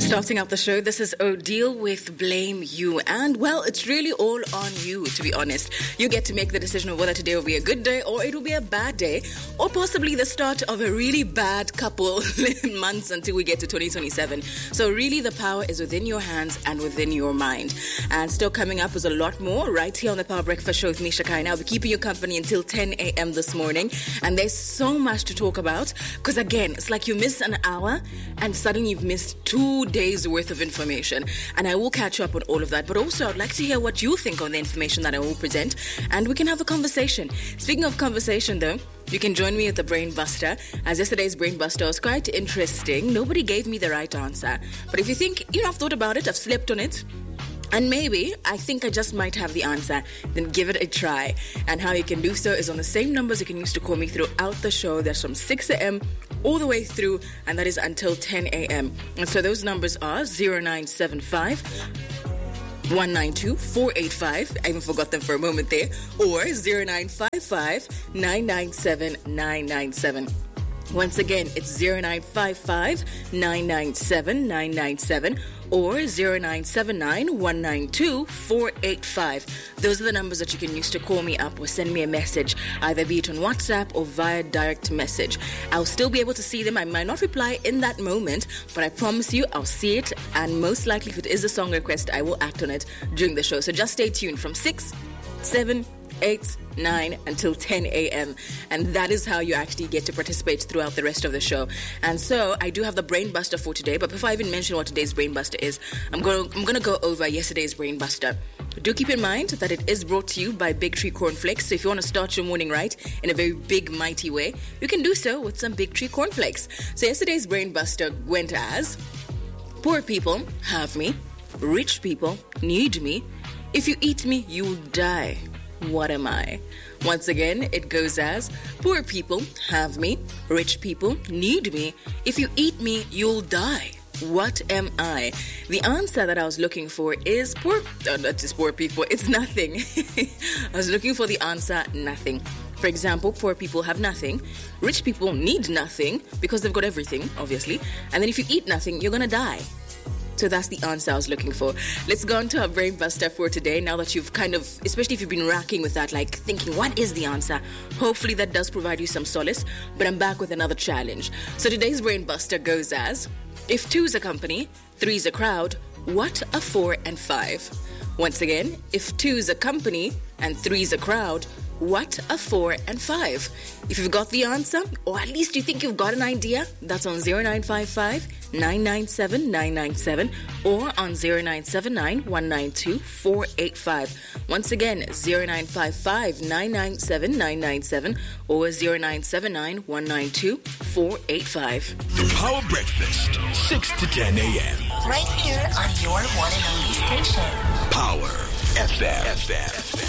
Starting out the show, this is Odile with Blame You. And, well, it's really all on you, to be honest. You get to make the decision of whether today will be a good day or it will be a bad day, or possibly the start of a really bad couple months until we get to 2027. So really the power is within your hands and within your mind. And still coming up is a lot more right here on the Power Breakfast Show with Misha Kai. I'll be keeping you company until 10 a.m. this morning. And there's so much to talk about because, again, it's like you miss an hour and suddenly you've missed 2 days worth of information, and I will catch you up on all of that. But also I'd like to hear what you think on the information that I will present, and we can have a conversation. Speaking of conversation though, you can join me at the Brain Buster, as yesterday's Brain Buster was quite interesting. Nobody gave me the right answer, but if you think, I've thought about it, I've slept on it, and maybe I think I just might have the answer, then give it a try. And how you can do so is on the same numbers you can use to call me throughout the show. That's from 6 a.m. all the way through, and that is until 10 a.m. And so those numbers are 0975 192 485. I even forgot them for a moment there. Or 0955 997 997. Once again, it's 0955 997 997 or 0979 192 485. Those are the numbers that you can use to call me up or send me a message, either be it on WhatsApp or via direct message. I'll still be able to see them. I might not reply in that moment, but I promise you I'll see it, and most likely if it is a song request, I will act on it during the show. So just stay tuned from 6, 7, 8, 9 until 10 a.m. And that is how you actually get to participate throughout the rest of the show. And so I do have the Brain Buster for today, but before I even mention what today's Brain Buster is, I'm going to go over yesterday's Brain Buster. Do keep in mind that it is brought to you by Big Tree Cornflakes. So if you want to start your morning right in a very big, mighty way, you can do so with some Big Tree Cornflakes. So yesterday's Brain Buster went as: poor people have me, rich people need me. If you eat me, you'll die. What am I? Once again, it goes as: poor people have me, rich people need me. If you eat me, you'll die. What am I? The answer that I was looking for is not just poor people, it's nothing. I was looking for the answer nothing. For example, poor people have nothing, rich people need nothing because they've got everything, obviously. And then if you eat nothing, you're gonna die. So that's the answer I was looking for. Let's go on to our Brain Buster for today. Now that you've especially if you've been racking with that, like thinking, what is the answer? Hopefully that does provide you some solace. But I'm back with another challenge. So today's Brain Buster goes as: if 2's a company, 3's a crowd, what are 4 and 5? Once again, if 2's a company and 3's a crowd, what are 4 and 5? If you've got the answer, or at least you think you've got an idea, that's on 0955 997 997 or on 0979 192 485. Once again, 0955 997 997 or 0979 192 485. The Power Breakfast, 6 to 10 a.m. Right here on your one and only station. Power FM.